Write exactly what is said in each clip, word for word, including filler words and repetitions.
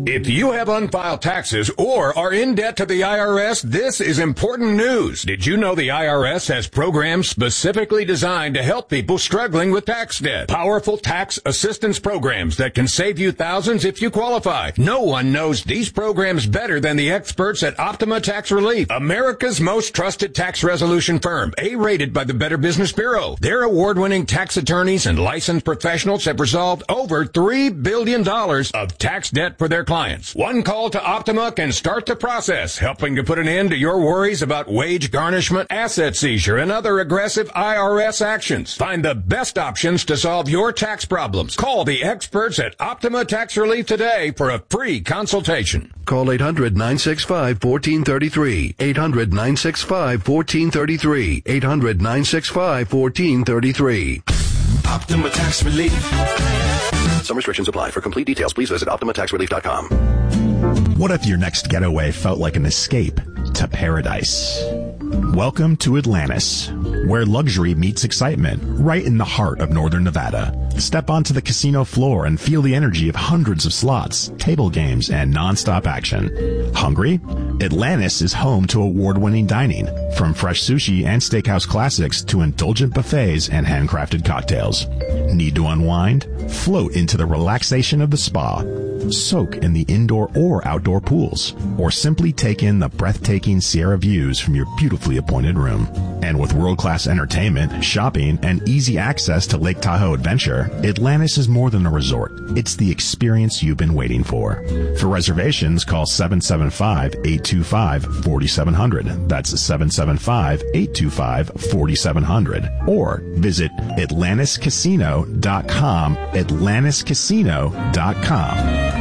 If you have unfiled taxes or are in debt to the I R S, this is important news. Did you know the I R S has programs specifically designed to help people struggling with tax debt? Powerful tax assistance programs that can save you thousands if you qualify. No one knows these programs better than the experts at Optima Tax Relief, America's most trusted tax resolution firm, A-rated by the Better Business Bureau. Their award-winning tax attorneys and licensed professionals have resolved over three billion dollars of tax debt for their clients. Clients. One call to Optima can start the process, helping to put an end to your worries about wage garnishment, asset seizure, and other aggressive I R S actions. Find the best options to solve your tax problems. Call the experts at Optima Tax Relief today for a free consultation. Call eight hundred, nine six five, one four three three. eight hundred, nine six five, one four three three. eight hundred, nine six five, one four three three. Optima Tax Relief. Some restrictions apply. For complete details, please visit Optima Tax Relief dot com. What if your next getaway felt like an escape to paradise? Welcome to Atlantis, where luxury meets excitement, right in the heart of northern Nevada. Step onto the casino floor and feel the energy of hundreds of slots, table games, and non-stop action. Hungry? Atlantis is home to award-winning dining, from fresh sushi and steakhouse classics to indulgent buffets and handcrafted cocktails. Need to unwind? Float into the relaxation of the spa. Soak in the indoor or outdoor pools, or simply take in the breathtaking Sierra views from your beautifully appointed room. And with world-class entertainment, shopping, and easy access to Lake Tahoe Adventure, Atlantis is more than a resort. It's the experience you've been waiting for. For reservations, call seven seven five, eight two five, four seven zero zero. That's seven seven five, eight two five, four seven zero zero. Or visit Atlantis Casino dot com, Atlantis Casino dot com.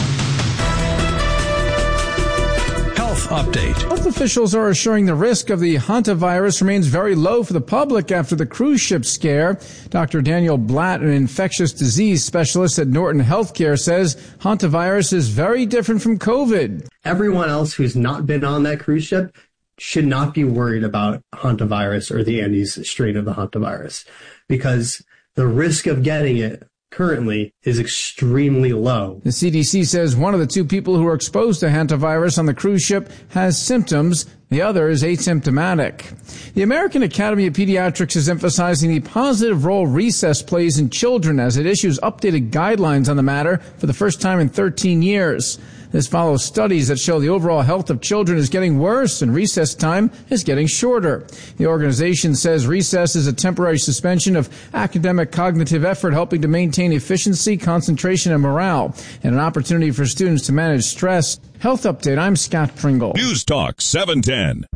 Update. Health officials are assuring the risk of the hantavirus remains very low for the public after the cruise ship scare. Doctor Daniel Blatt, an infectious disease specialist at Norton Healthcare, says hantavirus is very different from COVID. Everyone else who's not been on that cruise ship should not be worried about hantavirus or the Andes strain of the hantavirus, because the risk of getting it currently is extremely low. The C D C says one of the two people who were exposed to hantavirus on the cruise ship has symptoms. The other is asymptomatic. The American Academy of Pediatrics is emphasizing the positive role recess plays in children as it issues updated guidelines on the matter for the first time in thirteen years. This follows studies that show the overall health of children is getting worse and recess time is getting shorter. The organization says recess is a temporary suspension of academic cognitive effort helping to maintain efficiency, concentration, and morale, and an opportunity for students to manage stress. Health Update, I'm Scott Pringle. News Talk seven ten.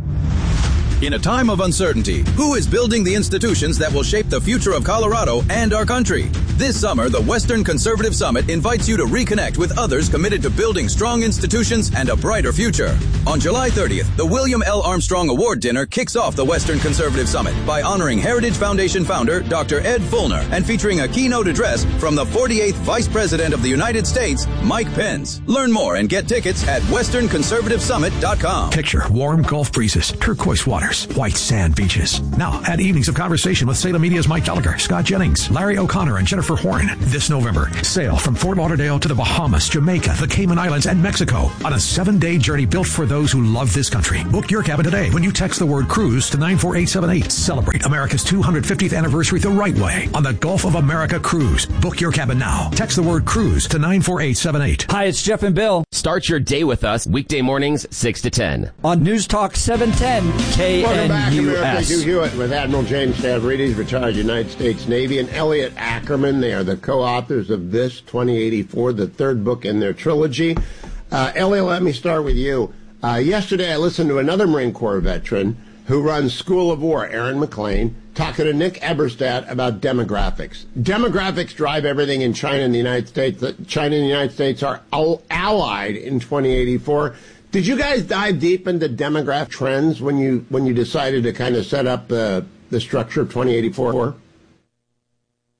In a time of uncertainty, who is building the institutions that will shape the future of Colorado and our country? This summer, the Western Conservative Summit invites you to reconnect with others committed to building strong institutions and a brighter future. On July thirtieth, the William L. Armstrong Award Dinner kicks off the Western Conservative Summit by honoring Heritage Foundation founder Doctor Ed Fulner and featuring a keynote address from the forty-eighth Vice President of the United States, Mike Pence. Learn more and get tickets at western conservative summit dot com. Picture warm Gulf breezes, turquoise waters, white sand beaches. Now, add evenings of conversation with Salem Media's Mike Gallagher, Scott Jennings, Larry O'Connor, and Jennifer Horn. This November, sail from Fort Lauderdale to the Bahamas, Jamaica, the Cayman Islands, and Mexico on a seven-day journey built for those who love this country. Book your cabin today when you text the word cruise to nine four eight seven eight. Celebrate America's two hundred fiftieth anniversary the right way on the Gulf of America Cruise. Book your cabin now. Text the word cruise to nine four eight seven eight. Hi, it's Jeff and Bill. Start your day with us weekday mornings six to ten on News Talk seven ten K N U S. Welcome back, America. Hugh Hewitt with Admiral James Stavridis, retired United States Navy, and Elliot Ackerman. They are the co-authors of This twenty eighty-four, the third book in their trilogy. Uh, Elliot, let me start with you. Uh, yesterday, I listened to another Marine Corps veteran who runs School of War, Aaron McLean, talking to Nick Eberstadt about demographics. Demographics drive everything in China and the United States. China and the United States are all allied in twenty eighty-four. Did you guys dive deep into demographic trends when you when you decided to kind of set up the the structure of twenty eighty-four?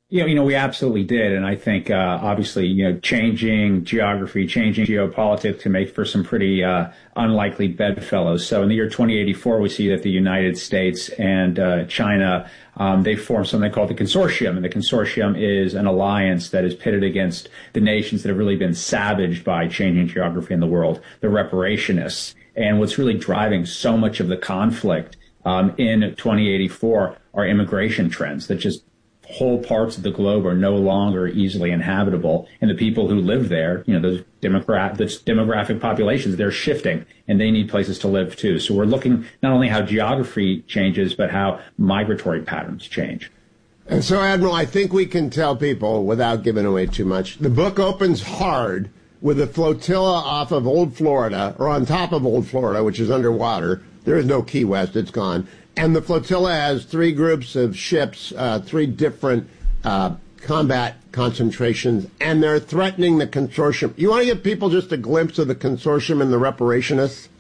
You know, you know, we absolutely did. And I think, uh, obviously, you know, changing geography, changing geopolitics can make for some pretty uh, unlikely bedfellows. So in the year twenty eighty-four, we see that the United States and uh, China, um, they formed something called the consortium. And the consortium is an alliance that is pitted against the nations that have really been savaged by changing geography in the world, the reparationists. And what's really driving so much of the conflict um, in twenty eighty-four are immigration trends that just whole parts of the globe are no longer easily inhabitable, and the people who live there, you know, those demographic, those demographic populations, they're shifting, and they need places to live too. So we're looking not only how geography changes, but how migratory patterns change. And so, Admiral, I think we can tell people, without giving away too much, the book opens hard with a flotilla off of Old Florida, or on top of Old Florida, which is underwater. There is no Key West, it's gone. And the flotilla has three groups of ships, uh, three different uh, combat concentrations, and they're threatening the consortium. You want to give people just a glimpse of the consortium and the reparationists?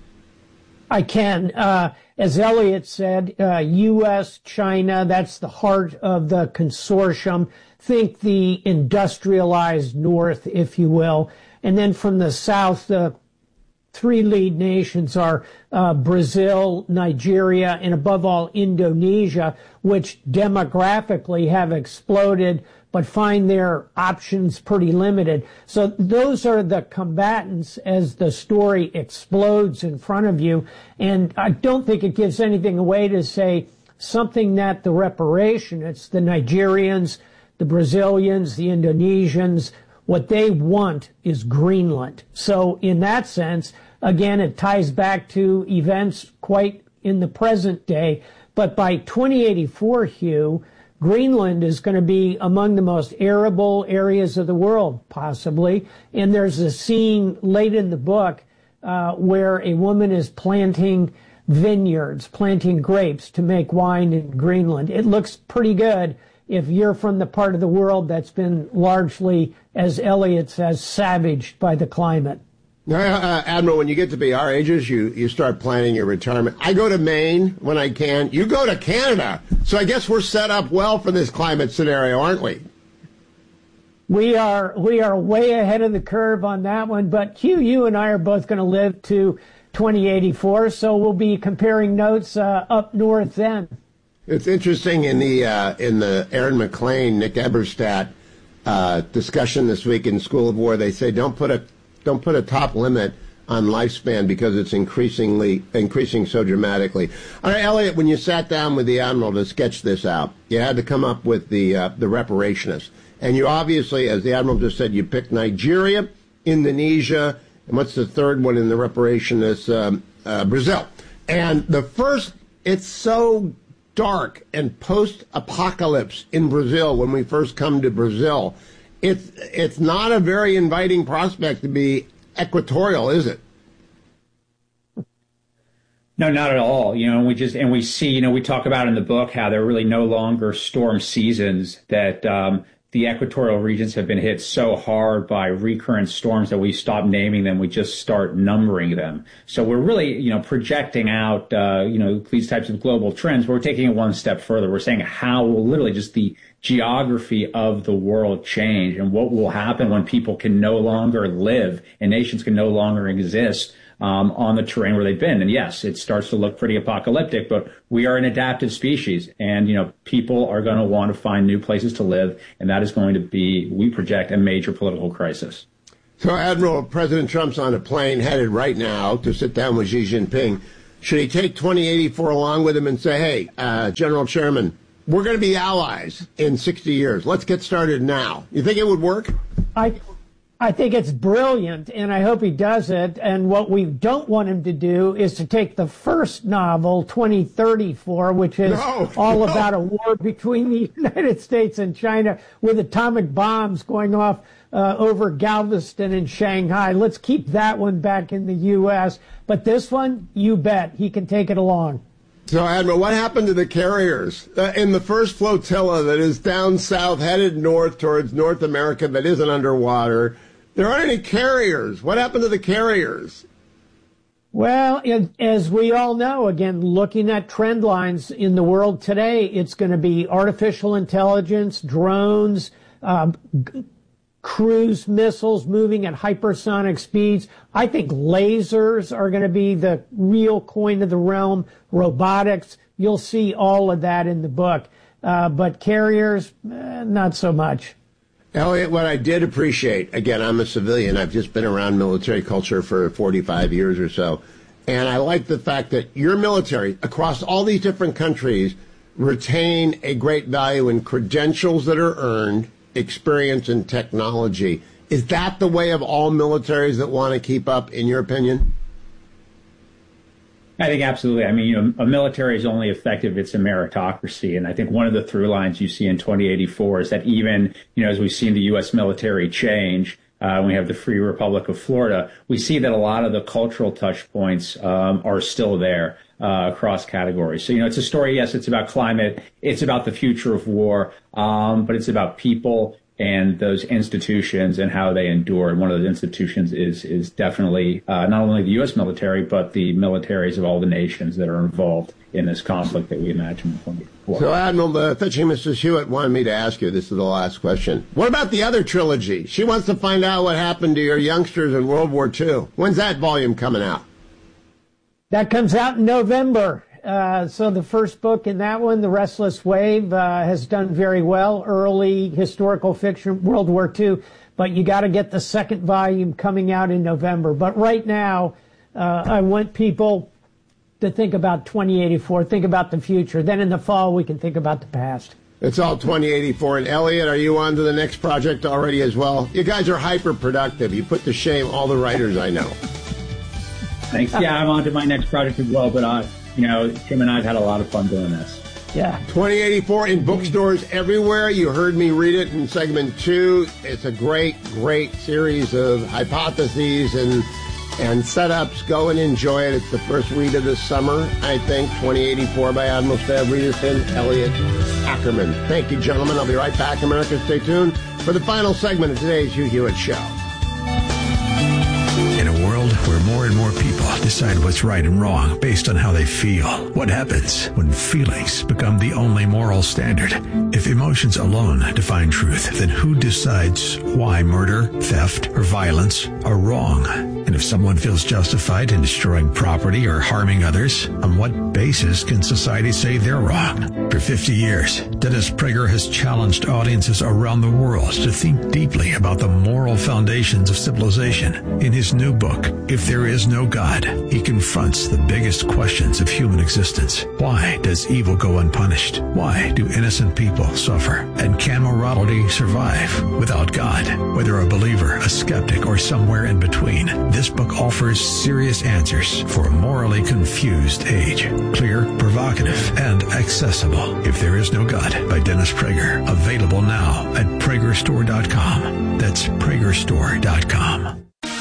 I can. Uh, as Elliot said, uh, U S, China, that's the heart of the consortium. Think the industrialized North, if you will. And then from the South, the three lead nations are uh, Brazil, Nigeria, and above all, Indonesia, which demographically have exploded but find their options pretty limited. So those are the combatants as the story explodes in front of you. And I don't think it gives anything away to say something that the reparationists, the Nigerians, the Brazilians, the Indonesians, what they want is Greenland. So in that sense, again, it ties back to events quite in the present day. But by twenty eighty-four, Hugh, Greenland is going to be among the most arable areas of the world, possibly. And there's a scene late in the book uh, where a woman is planting vineyards, planting grapes to make wine in Greenland. It looks pretty good if you're from the part of the world that's been largely, as Elliot says, savaged by the climate. Now, uh, Admiral, when you get to be our ages, you, you start planning your retirement. I go to Maine when I can. You go to Canada. So I guess we're set up well for this climate scenario, aren't we? We are we are way ahead of the curve on that one. But Hugh, you and I are both going to live to twenty eighty-four, so we'll be comparing notes uh, up north then. It's interesting in the uh, in the Aaron McLean, Nick Eberstadt uh, discussion this week in School of War. They say don't put a don't put a top limit on lifespan because it's increasingly increasing so dramatically. All right, Elliot, when you sat down with the Admiral to sketch this out, you had to come up with the uh, the reparationists, and you obviously, as the Admiral just said, you picked Nigeria, Indonesia, and what's the third one in the reparationists? Um, uh, Brazil. And the first, it's so dark and post-apocalypse in Brazil when we first come to Brazil. It's it's not a very inviting prospect to be equatorial, is it? No, not at all. You know, and we just and we see, you know, we talk about in the book how there are really no longer storm seasons, that um, the equatorial regions have been hit so hard by recurrent storms that we stop naming them. We just start numbering them. So we're really, you know, projecting out, uh, you know, these types of global trends. But we're taking it one step further. We're saying how will literally just the geography of the world change, and what will happen when people can no longer live and nations can no longer exist um, on the terrain where they've been. And yes, it starts to look pretty apocalyptic, but we are an adaptive species, and you know people are going to want to find new places to live, and that is going to be, we project, a major political crisis. So, Admiral, President Trump's on a plane headed right now to sit down with Xi Jinping. Should he take twenty eighty-four along with him and say, hey, uh, General Chairman, we're going to be allies in sixty years. Let's get started now. You think it would work? I I think it's brilliant, and I hope he does it. And what we don't want him to do is to take the first novel, twenty thirty-four, which is no, all no. about a war between the United States and China with atomic bombs going off uh, over Galveston and Shanghai. Let's keep that one back in the U S. But this one, you bet, he can take it along. So, Admiral, what happened to the carriers uh, in the first flotilla that is down south, headed north towards North America that isn't underwater? There aren't any carriers. What happened to the carriers? Well, as we all know, again, looking at trend lines in the world today, it's going to be artificial intelligence, drones, um, g- cruise missiles moving at hypersonic speeds. I think lasers are going to be the real coin of the realm, robotics. You'll see all of that in the book. Uh, but carriers, eh, not so much. Elliot, what I did appreciate, again, I'm a civilian. I've just been around military culture for forty-five years or so. And I like the fact that your military, across all these different countries, retain a great value in credentials that are earned, experience, and technology. Is that the way of all militaries that want to keep up, in your opinion? I think absolutely. I mean, you know, a military is only effective if it's a meritocracy. And I think one of the through lines you see in twenty eighty-four is that even, you know, as we've seen the U S military change, uh, we have the Free Republic of Florida, we see that a lot of the cultural touch points um, are still there uh, across categories. So, you know, it's a story, yes, it's about climate, it's about the future of war, um, but it's about people and those institutions and how they endure. And one of those institutions is is definitely uh, not only the U S military, but the militaries of all the nations that are involved in this conflict that we imagine. So, Admiral, uh, fetching Missus Hewitt wanted me to ask you, this is the last question. What about the other trilogy? She wants to find out what happened to your youngsters in World War Two. When's that volume coming out? That comes out in November. Uh, so the first book in that one, The Restless Wave, uh, has done very well. Early historical fiction, World War Two. But you got to get the second volume coming out in November. But right now, uh, I want people to think about twenty eighty-four, think about the future. Then in the fall, we can think about the past. It's all twenty eighty-four. And Elliot, are you on to the next project already as well? You guys are hyper productive. You put to shame all the writers I know. Thanks. Yeah, I'm on to my next project as well, but I. You know, Tim and I have had a lot of fun doing this. Yeah. twenty eighty-four in bookstores everywhere. You heard me read it in segment two. It's a great, great series of hypotheses and and setups. Go and enjoy it. It's the first read of the summer, I think. twenty eighty-four by Admiral Stav Reederson, Elliot Ackerman. Thank you, gentlemen. I'll be right back. America, stay tuned for the final segment of today's Hugh Hewitt Show. In a world where more and more people decide what's right and wrong based on how they feel, what happens when feelings become the only moral standard? If emotions alone define truth, then who decides why murder, theft, or violence are wrong? And if someone feels justified in destroying property or harming others, on what basis can society say they're wrong? For fifty years, Dennis Prager has challenged audiences around the world to think deeply about the moral foundations of civilization. In his new book, If There Is No God, he confronts the biggest questions of human existence. Why does evil go unpunished? Why do innocent people suffer? And can morality survive without God? Whether a believer, a skeptic, or somewhere in between, this book offers serious answers for a morally confused age. Clear, provocative, and accessible. If There Is No God by Dennis Prager. Available now at Prager Store dot com. That's Prager Store dot com.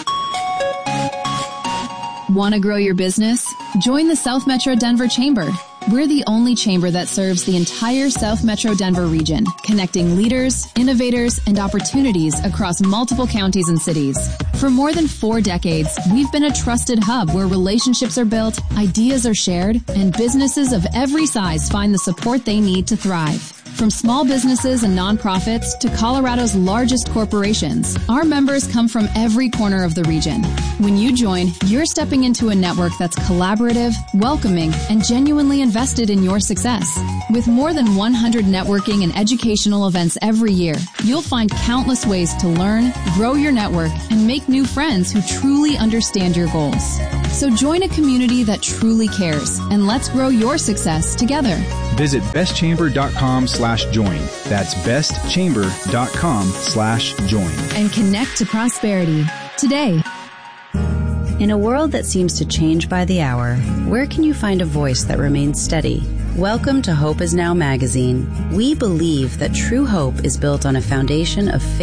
Want to grow your business? Join the South Metro Denver Chamber. We're the only chamber that serves the entire South Metro Denver region, connecting leaders, innovators, and opportunities across multiple counties and cities. For more than four decades, we've been a trusted hub where relationships are built, ideas are shared, and businesses of every size find the support they need to thrive. From small businesses and nonprofits to Colorado's largest corporations, our members come from every corner of the region. When you join, you're stepping into a network that's collaborative, welcoming, and genuinely invested in your success. With more than one hundred networking and educational events every year, you'll find countless ways to learn, grow your network, and make new friends who truly understand your goals. So join a community that truly cares, and let's grow your success together. Visit bestchamber.com slash join. That's bestchamber.com slash join. And connect to prosperity today. In a world that seems to change by the hour, where can you find a voice that remains steady? Welcome to Hope Is Now magazine. We believe that true hope is built on a foundation of faith,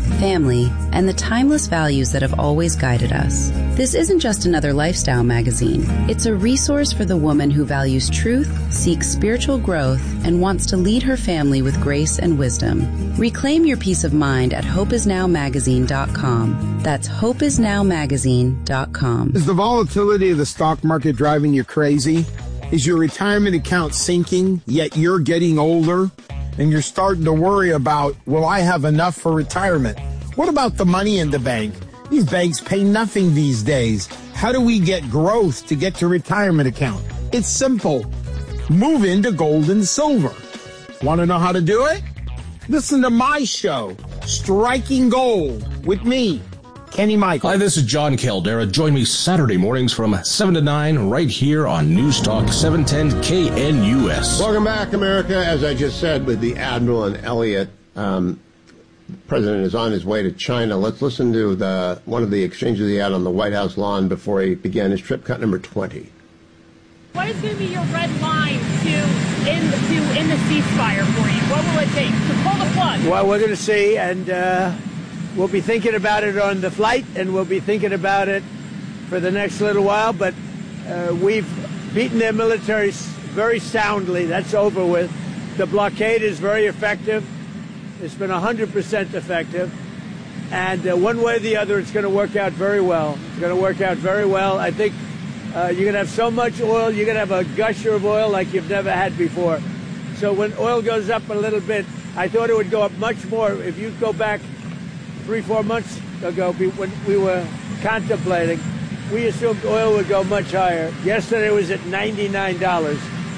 family, and the timeless values that have always guided us. This isn't just another lifestyle magazine. It's a resource for the woman who values truth, seeks spiritual growth, and wants to lead her family with grace and wisdom. Reclaim your peace of mind at hope is now magazine dot com. That's hope is now magazine dot com. Is the volatility of the stock market driving you crazy? Is your retirement account sinking, yet you're getting older? And you're starting to worry about, will I have enough for retirement? What about the money in the bank? These banks pay nothing these days. How do we get growth to get to retirement account? It's simple. Move into gold and silver. Want to know how to do it? Listen to my show, Striking Gold, with me, Kenny Michael. Hi, this is John Caldera. Join me Saturday mornings from seven to nine right here on News Talk seven ten K N U S. Welcome back, America. As I just said with the Admiral and Elliot, um, the president is on his way to China. Let's listen to the one of the exchanges he had on the White House lawn before he began his trip, cut number twenty. What is going to be your red line to end, to end the ceasefire for you? What will it take to pull the plug? Well, we're going to see, and uh, we'll be thinking about it on the flight, and we'll be thinking about it for the next little while. But uh, we've beaten their military very soundly. That's over with. The blockade is very effective. It's been one hundred percent effective. And uh, one way or the other, it's going to work out very well. It's going to work out very well. I think uh, you're going to have so much oil, you're going to have a gusher of oil like you've never had before. So when oil goes up a little bit, I thought it would go up much more. If you go back three, four months ago, when we were contemplating, we assumed oil would go much higher. Yesterday it was at ninety-nine dollars.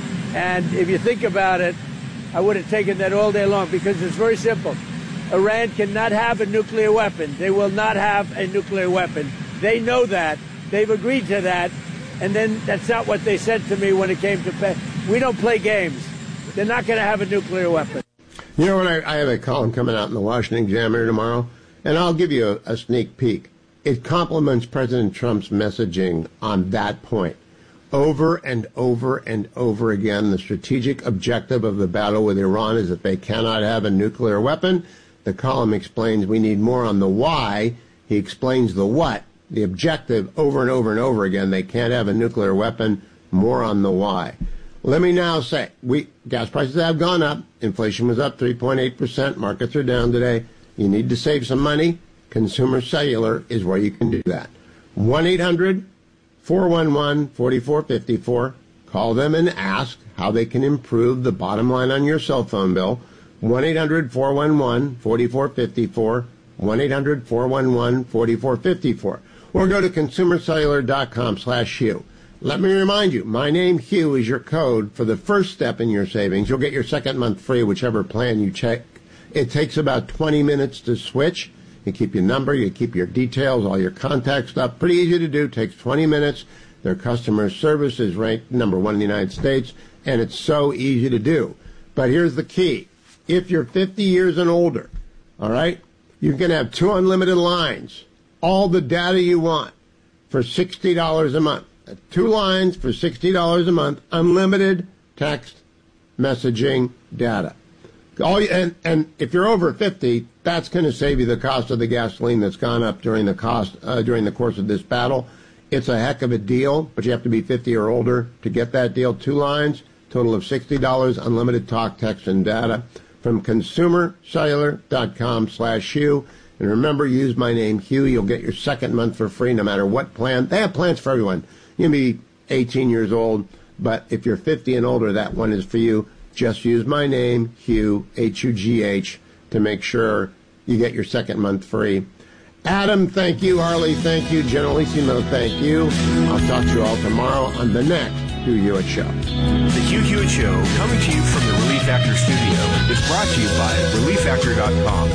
And if you think about it, I would have taken that all day long because it's very simple. Iran cannot have a nuclear weapon. They will not have a nuclear weapon. They know that. They've agreed to that. And then that's not what they said to me when it came to pay. We don't play games. They're not going to have a nuclear weapon. You know what? I, I have a column coming out in the Washington Examiner tomorrow, and I'll give you a, a sneak peek. It complements President Trump's messaging on that point. Over and over and over again, the strategic objective of the battle with Iran is that they cannot have a nuclear weapon. The column explains we need more on the why. He explains the what, the objective over and over and over again. They can't have a nuclear weapon. More on the why. Let me now say, we gas prices have gone up. Inflation was up three point eight percent. Markets are down today. You need to save some money. Consumer Cellular is where you can do that. one eight hundred four one one four four five four. Call them and ask how they can improve the bottom line on your cell phone bill. one eight hundred four one one four four five four. one eight hundred four one one four four five four. Or go to consumer cellular dot com slash Hugh. Let me remind you, my name, Hugh, is your code for the first step in your savings. You'll get your second month free, whichever plan you check. It takes about twenty minutes to switch. You keep your number, you keep your details, all your contact stuff. Pretty easy to do, takes twenty minutes. Their customer service is ranked number one in the United States, and it's so easy to do. But here's the key. If you're fifty years and older, all right, you can have two unlimited lines, all the data you want for sixty dollars a month. Two lines for sixty dollars a month, unlimited text messaging data. All you, and, and if you're over fifty, that's going to save you the cost of the gasoline that's gone up during the cost uh, during the course of this battle. It's a heck of a deal, but you have to be fifty or older to get that deal. Two lines, total of sixty dollars, unlimited talk, text, and data from consumer cellular dot com slash Hugh. And remember, use my name, Hugh. You'll get your second month for free no matter what plan. They have plans for everyone. You can be eighteen years old, but if you're fifty and older, that one is for you. Just use my name, Hugh, H U G H, to make sure you get your second month free. Adam, thank you. Harley, thank you. Generalissimo, thank you. I'll talk to you all tomorrow on the next Hugh Hewitt Show. The Hugh Hewitt Show, coming to you from the Relief Factor studio, is brought to you by relief factor dot com.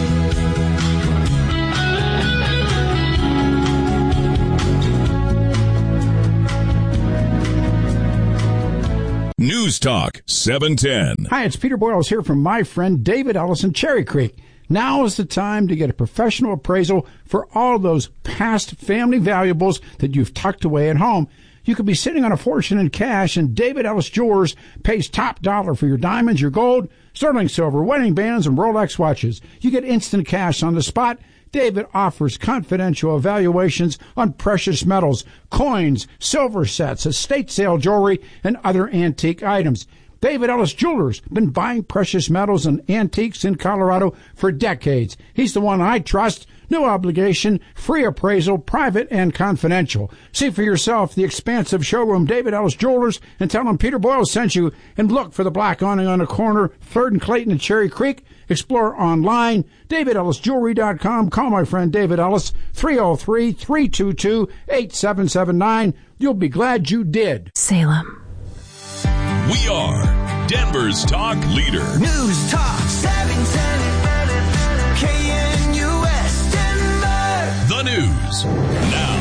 News Talk seven ten. Hi, it's Peter Boyles here from my friend David Ellison, Cherry Creek. Now is the time to get a professional appraisal for all those past family valuables that you've tucked away at home. you could be sitting on a fortune in cash, and David Ellis Jewelers pays top dollar for your diamonds, your gold, sterling silver, wedding bands, and Rolex watches. You get instant cash on the spot. David offers confidential evaluations on precious metals, coins, silver sets, estate sale jewelry, and other antique items. David Ellis Jewelers been buying precious metals and antiques in Colorado for decades. He's the one I trust. No obligation, free appraisal, private and confidential. See for yourself the expansive showroom, David Ellis Jewelers, and tell them Peter Boyle sent you. And look for the black awning on the corner, third and Clayton and Cherry Creek. Explore online, david ellis jewelry dot com. Call my friend David Ellis, three oh three, three two two, eight seven seven nine. You'll be glad you did. Salem. We are Denver's talk leader. News Talk seven ten K N U S Denver. The news now.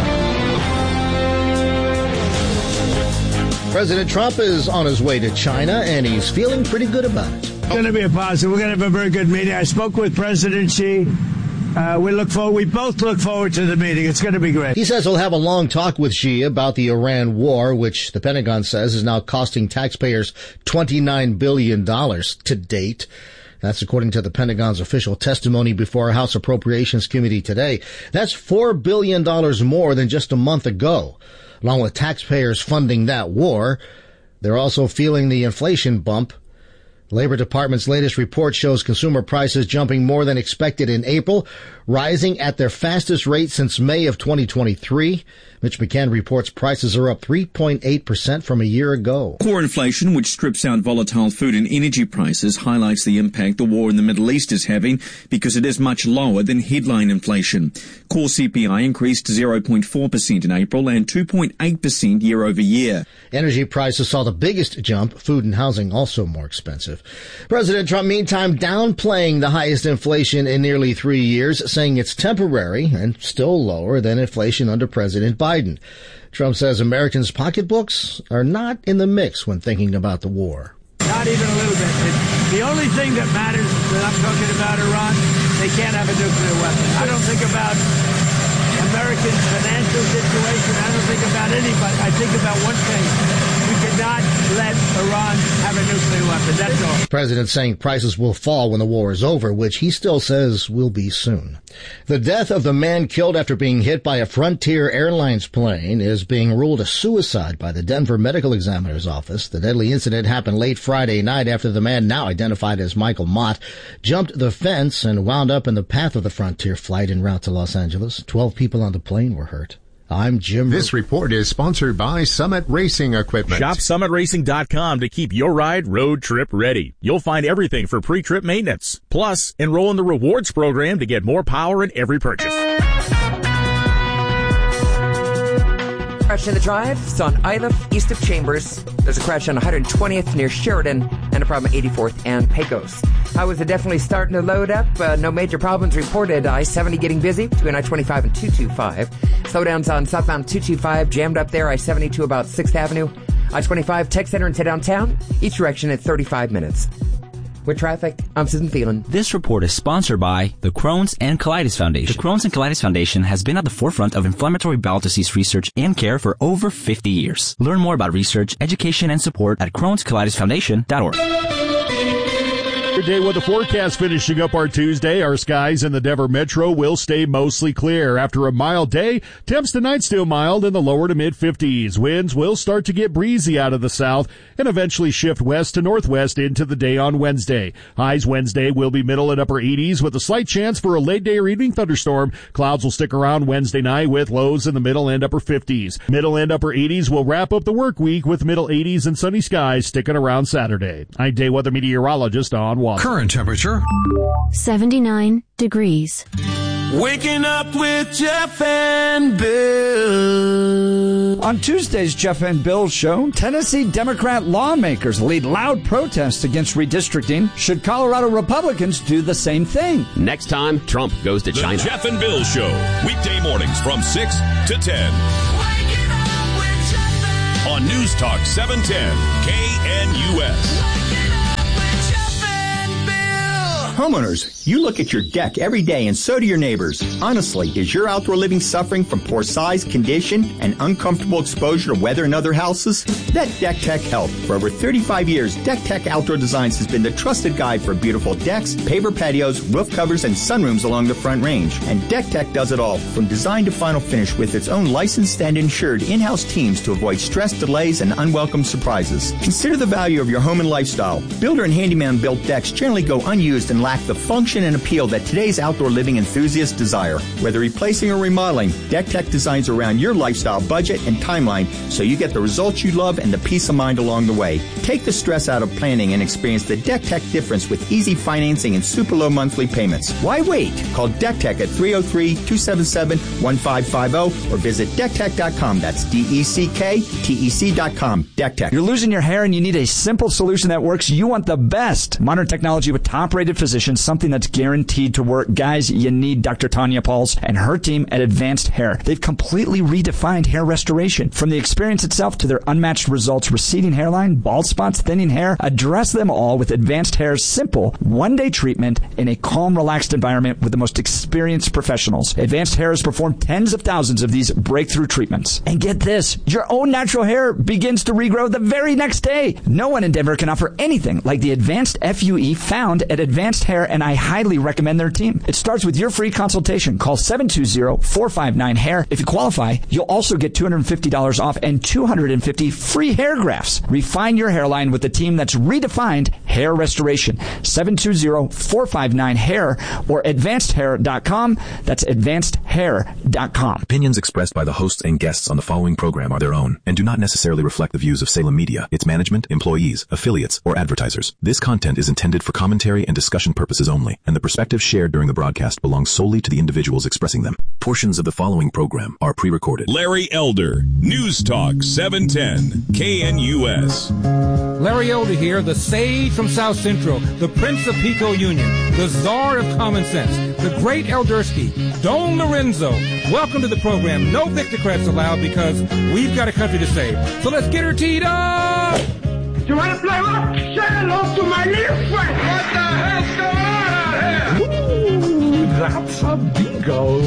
President Trump is on his way to China, and he's feeling pretty good about it. It's going to be a positive. We're going to have a very good meeting. I spoke with President Xi. Uh, we look forward. We both look forward to the meeting. It's going to be great. He says he'll have a long talk with Xi about the Iran war, which the Pentagon says is now costing taxpayers twenty-nine billion dollars to date. That's according to the Pentagon's official testimony before a House Appropriations Committee today. That's four billion dollars more than just a month ago. Along with taxpayers funding that war, they're also feeling the inflation bump. The Labor Department's latest report shows consumer prices jumping more than expected in April, rising at their fastest rate since May of twenty twenty-three. Mitch McCann reports prices are up three point eight percent from a year ago. Core inflation, which strips out volatile food and energy prices, highlights the impact the war in the Middle East is having because it is much lower than headline inflation. Core C P I increased zero point four percent in April and two point eight percent year over year. Energy prices saw the biggest jump, food and housing also more expensive. President Trump, meantime, downplaying the highest inflation in nearly three years, saying it's temporary and still lower than inflation under President Biden. Biden. Trump says Americans' pocketbooks are not in the mix when thinking about the war. Not even a little bit. It's the only thing that matters when I'm talking about Iran, they can't have a nuclear weapon. I don't think about American financial situation. I don't think about anybody. I think about one thing. We cannot let Iran have a nuclear weapon. That's all. The president saying prices will fall when the war is over, which he still says will be soon. The death of the man killed after being hit by a Frontier Airlines plane is being ruled a suicide by the Denver Medical Examiner's office. The deadly incident happened late Friday night after the man, now identified as Michael Mott, jumped the fence and wound up in the path of the Frontier flight en route to Los Angeles. Twelve people on the plane were hurt. I'm Jim. This report is sponsored by Summit Racing Equipment. Shop summit racing dot com to keep your ride road trip ready. You'll find everything for pre-trip maintenance. Plus, enroll in the rewards program to get more power in every purchase. Crash in the drive. It's on Iliff, east of Chambers. There's a crash on one hundred twentieth near Sheridan and a problem at eighty-fourth and Pecos. Highways are definitely starting to load up. Uh, no major problems reported. I seventy getting busy between I twenty-five and two twenty-five. Slowdowns on southbound two twenty-five, jammed up there. I seventy to about sixth Avenue. I twenty-five, Tech Center into downtown. Each direction at thirty-five minutes. With traffic, I'm Susan Phelan. This report is sponsored by the Crohn's and Colitis Foundation. The Crohn's and Colitis Foundation has been at the forefront of inflammatory bowel disease research and care for over fifty years. Learn more about research, education, and support at crohns colitis foundation dot org. Good day with the forecast finishing up our Tuesday. Our skies in the Denver metro will stay mostly clear. After a mild day, temps tonight still mild in the lower to mid fifties. Winds will start to get breezy out of the south and eventually shift west to northwest into the day on Wednesday. Highs Wednesday will be middle and upper eighties with a slight chance for a late day or evening thunderstorm. Clouds will stick around Wednesday night with lows in the middle and upper fifties. Middle and upper eighties will wrap up the work week with middle eighties and sunny skies sticking around Saturday. I'm day weather meteorologist on Water. Current temperature seventy-nine degrees. Waking up with Jeff and Bill. On Tuesday's Jeff and Bill show, Tennessee Democrat lawmakers lead loud protests against redistricting. Should Colorado Republicans do the same thing? Next time, Trump goes to the China. Jeff and Bill show, weekday mornings from six to ten. On News Talk seven ten K N U S. Homeowners, you look at your deck every day and so do your neighbors. Honestly, is your outdoor living suffering from poor size, condition, and uncomfortable exposure to weather in other houses? Let Deck Tech help. For over thirty-five years, Deck Tech Outdoor Designs has been the trusted guide for beautiful decks, paver patios, roof covers, and sunrooms along the Front Range. And Deck Tech does it all, from design to final finish, with its own licensed and insured in-house teams to avoid stress, delays, and unwelcome surprises. Consider the value of your home and lifestyle. Builder and handyman built decks generally go unused and lack the function and appeal that today's outdoor living enthusiasts desire. Whether replacing or remodeling, Deck Tech designs around your lifestyle budget and timeline so you get the results you love and the peace of mind along the way. Take the stress out of planning and experience the Deck Tech difference with easy financing and super low monthly payments. Why wait? Call Deck Tech at three oh three, two seven seven, one five five oh or visit deck tech dot com. That's D E C K T E C dot com. Deck Tech. You're losing your hair and you need a simple solution that works. You want the best. Modern technology with top-rated physicians, something that's guaranteed to work. Guys, you need Doctor Tanya Pauls and her team at Advanced Hair. They've completely redefined hair restoration. From the experience itself to their unmatched results, receding hairline, bald spots, thinning hair, address them all with Advanced Hair's simple one-day treatment in a calm, relaxed environment with the most experienced professionals. Advanced Hair has performed tens of thousands of these breakthrough treatments. And get this, your own natural hair begins to regrow the very next day. No one in Denver can offer anything like the Advanced F U E found at Advanced Hair, and I highly recommend their team. It starts with your free consultation. Call seven two zero, four five nine, hair. If you qualify, you'll also get two hundred fifty dollars off and two hundred fifty free hair grafts. Refine your hairline with the team that's redefined hair restoration. seven two zero, four five nine, hair or advanced hair dot com. That's advanced hair dot com. Opinions expressed by the hosts and guests on the following program are their own and do not necessarily reflect the views of Salem Media, its management, employees, affiliates, or advertisers. This content is intended for commentary and discussion purposes only, and the perspectives shared during the broadcast belong solely to the individuals expressing them. Portions of the following program are pre-recorded. Larry Elder, News Talk seven ten, K N U S. Larry Elder here, the sage from South Central, the Prince of Pico Union, the czar of common sense, the great Eldersky, Don Lorenzo. Welcome to the program. No Victocrats allowed because we've got a country to save. So let's get her teed up! You want to play what? Say hello to my little friend. What the hell's going on out here? Ooh, that's a bingo.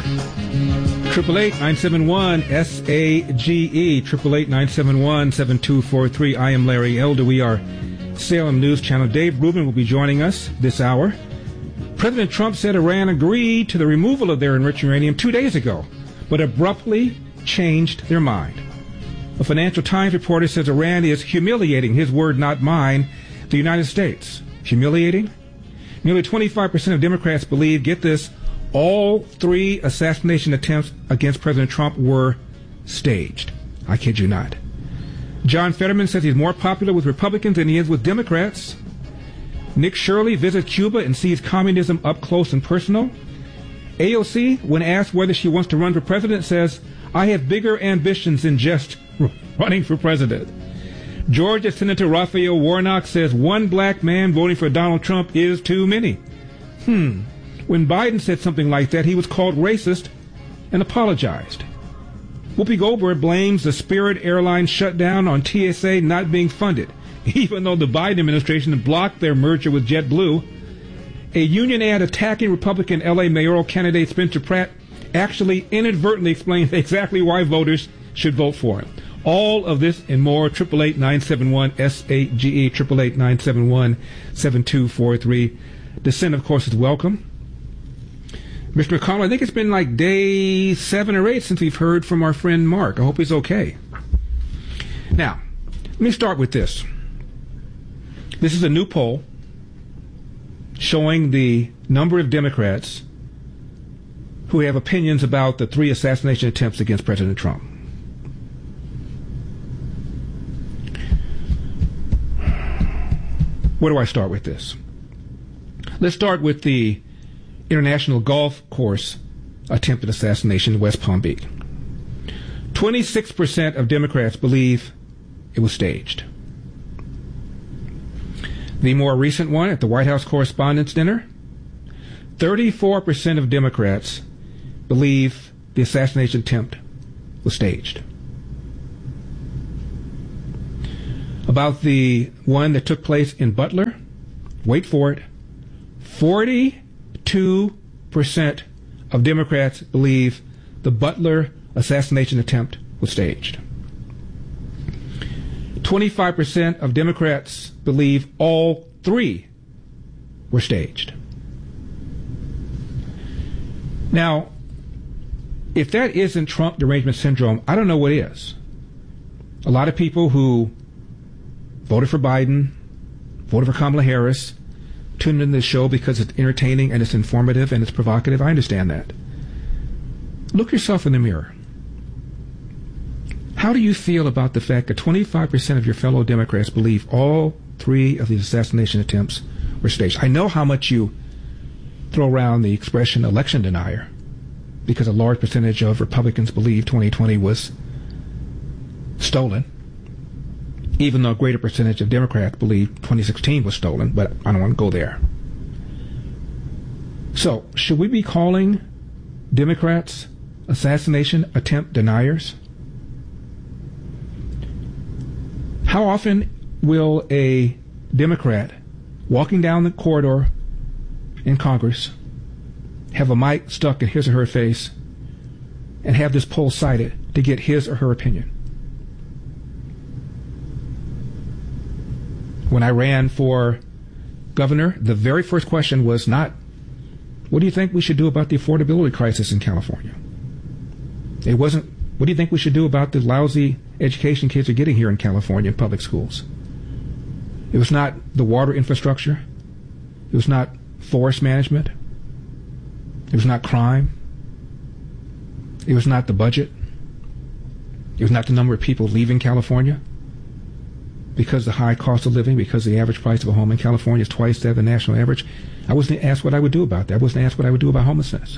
Triple eight nine seven one S A G E. Triple eight nine seven one seven two four three. I am Larry Elder. We are Salem News Channel. Dave Rubin will be joining us this hour. President Trump said Iran agreed to the removal of their enriched uranium two days ago, but abruptly changed their mind. A Financial Times reporter says Iran is humiliating, his word not mine, the United States. Humiliating? Nearly twenty-five percent of Democrats believe, get this, all three assassination attempts against President Trump were staged. I kid you not. John Fetterman says he's more popular with Republicans than he is with Democrats. Nick Shirley visits Cuba and sees communism up close and personal. A O C, when asked whether she wants to run for president, says, I have bigger ambitions than just running for president. Georgia Senator Raphael Warnock says one black man voting for Donald Trump is too many. Hmm. When Biden said something like that, he was called racist and apologized. Whoopi Goldberg blames the Spirit Airlines shutdown on T S A not being funded, even though the Biden administration blocked their merger with JetBlue. A union ad attacking Republican L A mayoral candidate Spencer Pratt actually inadvertently explains exactly why voters should vote for him. All of this and more, triple eight nine seven one S A G E, triple eight nine seven one seven two four three. Dissent, of course, is welcome. Mister McConnell, I think it's been like day seven or eight since we've heard from our friend Mark. I hope he's okay. Now, let me start with this. This is a new poll showing the number of Democrats who have opinions about the three assassination attempts against President Trump. Where do I start with this? Let's start with the International Golf Course attempted assassination in West Palm Beach. twenty-six percent of Democrats believe it was staged. The more recent one at the White House Correspondents' Dinner, thirty-four percent of Democrats believe the assassination attempt was staged. About the one that took place in Butler, wait for it, forty-two percent of Democrats believe the Butler assassination attempt was staged. twenty-five percent of Democrats believe all three were staged. Now, if that isn't Trump derangement syndrome, I don't know what is. A lot of people who voted for Biden, voted for Kamala Harris, tuned in this show because it's entertaining and it's informative and it's provocative. I understand that. Look yourself in the mirror. How do you feel about the fact that twenty-five percent of your fellow Democrats believe all three of these assassination attempts were staged? I know how much you throw around the expression election denier, because a large percentage of Republicans believe twenty twenty was stolen, even though a greater percentage of Democrats believe twenty sixteen was stolen, but I don't want to go there. So, should we be calling Democrats assassination attempt deniers? How often will a Democrat walking down the corridor in Congress have a mic stuck in his or her face and have this poll cited to get his or her opinion? When I ran for governor, the very first question was not, what do you think we should do about the affordability crisis in California? It wasn't, what do you think we should do about the lousy education kids are getting here in California in public schools? It was not the water infrastructure. It was not forest management. It was not crime. It was not the budget. It was not the number of people leaving California because the high cost of living, because the average price of a home in California is twice that of the national average. I wasn't asked what I would do about that. I wasn't asked what I would do about homelessness.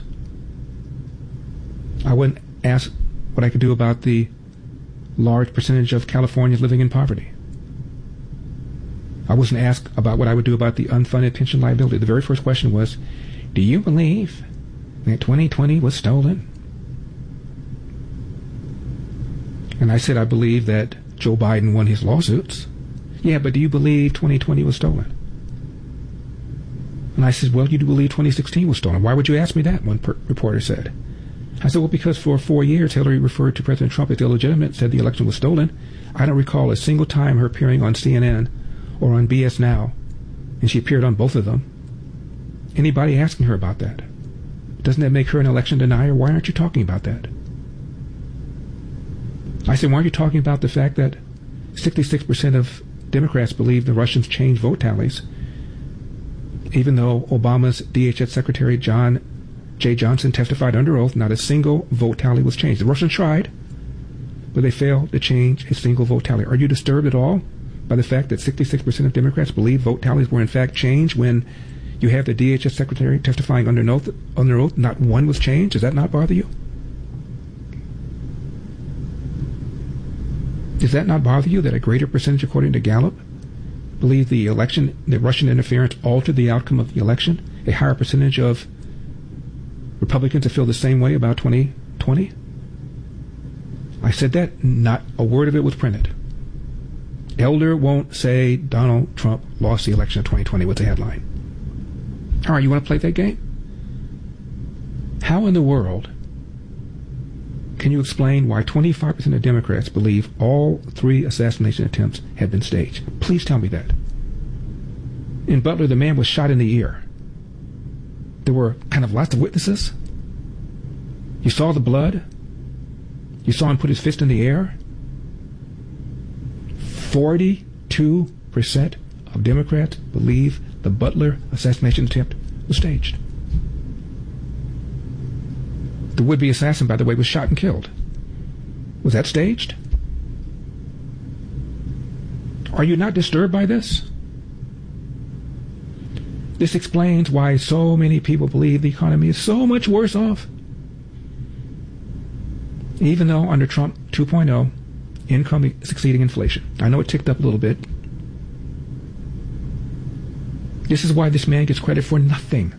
I wasn't asked what I could do about the large percentage of Californians living in poverty. I wasn't asked about what I would do about the unfunded pension liability. The very first question was, do you believe that twenty twenty was stolen? And I said, I believe that Joe Biden won his lawsuits. Yeah, but do you believe twenty twenty was stolen? And I said, well, you do believe twenty sixteen was stolen. Why would you ask me that? One per- reporter said. I said, well, because for four years, Hillary referred to President Trump as illegitimate, said the election was stolen. I don't recall a single time her appearing on C N N or on B S Now, and she appeared on both of them, anybody asking her about that. Doesn't that make her an election denier? Why aren't you talking about that? I said, why aren't you talking about the fact that sixty-six percent of Democrats believe the Russians changed vote tallies, even though Obama's D H S Secretary John J. Johnson testified under oath not a single vote tally was changed. The Russians tried, but they failed to change a single vote tally. Are you disturbed at all by the fact that sixty-six percent of Democrats believe vote tallies were in fact changed when you have the D H S Secretary testifying under oath, under oath not one was changed? Does that not bother you? Does that not bother you that a greater percentage, according to Gallup, believe the election, the Russian interference altered the outcome of the election? A higher percentage of Republicans that feel the same way about twenty twenty? I said that, not a word of it was printed. Elder won't say Donald Trump lost the election of twenty twenty was the headline. All right, you want to play that game? How in the world can you explain why twenty-five percent of Democrats believe all three assassination attempts had been staged? Please tell me that. In Butler, the man was shot in the ear. There were kind of lots of witnesses. You saw the blood. You saw him put his fist in the air. forty-two percent of Democrats believe the Butler assassination attempt was staged. The would-be assassin, by the way, was shot and killed. Was that staged? Are you not disturbed by this? This explains why so many people believe the economy is so much worse off. Even though under Trump two point oh, income is exceeding inflation. I know it ticked up a little bit. This is why this man gets credit for nothing.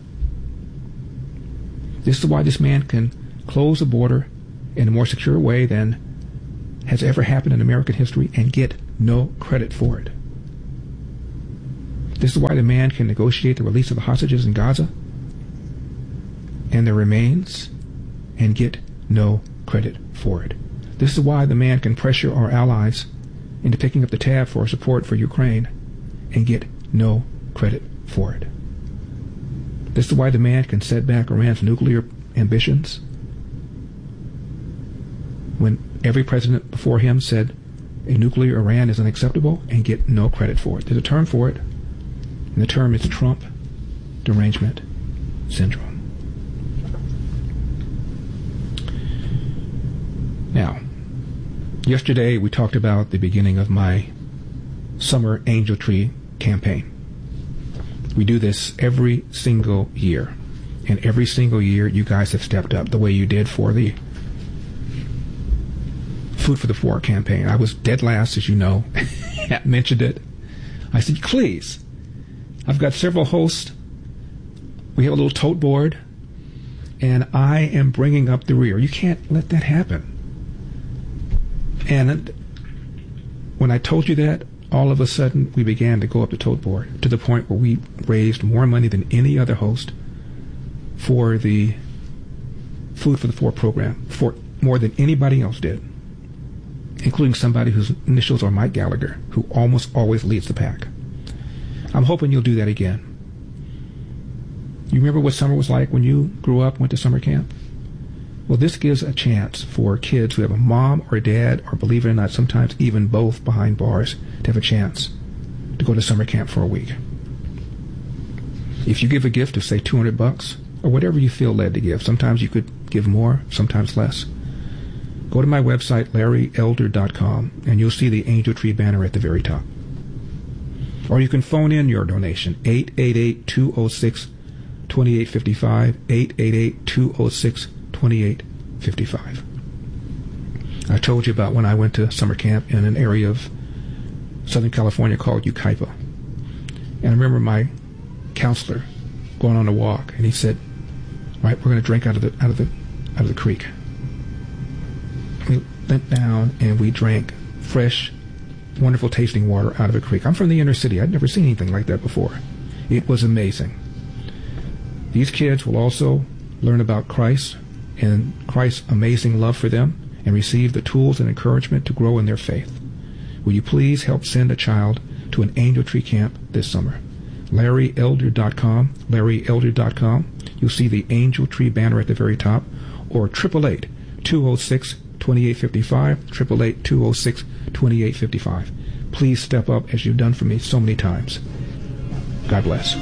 This is why this man can close the border in a more secure way than has ever happened in American history and get no credit for it. This is why the man can negotiate the release of the hostages in Gaza and their remains and get no credit for it. This is why the man can pressure our allies into picking up the tab for support for Ukraine and get no credit for it. This is why the man can set back Iran's nuclear ambitions when every president before him said a nuclear Iran is unacceptable and get no credit for it. There's a term for it, and the term is Trump derangement syndrome. Now, yesterday we talked about the beginning of my summer angel tree campaign. We do this every single year, and every single year you guys have stepped up the way you did for the Food for the Poor campaign. I was dead last, as you know. I mentioned it. I said, please, I've got several hosts. We have a little tote board, and I am bringing up the rear. You can't let that happen. And when I told you that, all of a sudden we began to go up the tote board to the point where we raised more money than any other host for the Food for the Poor program, for more than anybody else did, including somebody whose initials are Mike Gallagher, who almost always leads the pack. I'm hoping you'll do that again. You remember what summer was like when you grew up, went to summer camp? Well, this gives a chance for kids who have a mom or a dad, or believe it or not, sometimes even both behind bars, to have a chance to go to summer camp for a week. If you give a gift of, say, two hundred bucks, or whatever you feel led to give, sometimes you could give more, sometimes less. Go to my website, larry elder dot com, and you'll see the Angel Tree banner at the very top. Or you can phone in your donation, eight eight eight, two oh six, two eight five five, eight eight eight, two oh six, two eight five five. I told you about when I went to summer camp in an area of Southern California called Yucaipa. And I remember my counselor going on a walk, and he said, right, we're going to drink out of the out of the out of the creek. We went down and we drank fresh, wonderful tasting water out of a creek. I'm from the inner city. I'd never seen anything like that before. It was amazing. These kids will also learn about Christ and Christ's amazing love for them and receive the tools and encouragement to grow in their faith. Will you please help send a child to an Angel Tree camp this summer? larry elder dot com, larry elder dot com. You'll see the Angel Tree banner at the very top, or eight eight eight, two oh six, two eight five five, eight eight eight, two oh six, two eight five five. Please step up as you've done for me so many times. God bless.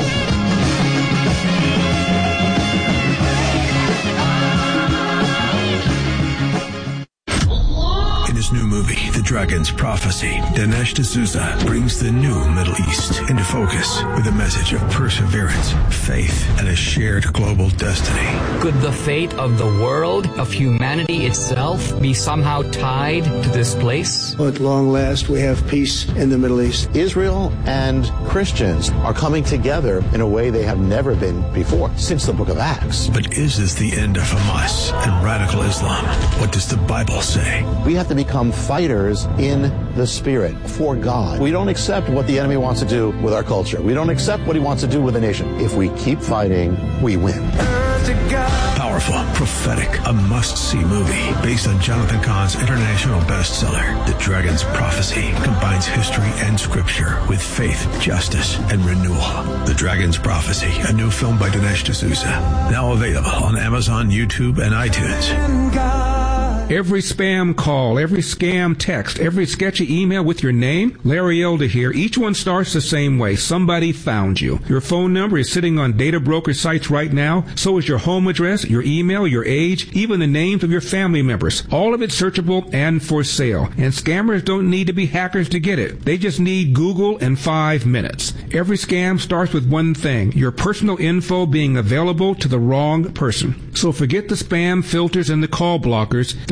New movie, The Dragon's Prophecy, Dinesh D'Souza brings the new Middle East into focus with a message of perseverance, faith, and a shared global destiny. Could the fate of the world, of humanity itself, be somehow tied to this place? Well, at long last, we have peace in the Middle East. Israel and Christians are coming together in a way they have never been before, since the book of Acts. But is this the end of Hamas and radical Islam? What does the Bible say? We have to become fighters in the spirit for God. We don't accept what the enemy wants to do with our culture. We don't accept what he wants to do with the nation. If we keep fighting, we win. Powerful, prophetic, a must-see movie based on Jonathan Cahn's international bestseller, The Dragon's Prophecy, combines history and scripture with faith, justice, and renewal. The Dragon's Prophecy, a new film by Dinesh D'Souza, now available on Amazon, YouTube, and iTunes. Every spam call, every scam text, every sketchy email with your name, Larry Elder here, each one starts the same way. Somebody found you. Your phone number is sitting on data broker sites right now. So is your home address, your email, your age, even the names of your family members. All of it searchable and for sale. And scammers don't need to be hackers to get it. They just need Google and five minutes. Every scam starts with one thing, your personal info being available to the wrong person. So forget the spam filters and the call blockers. The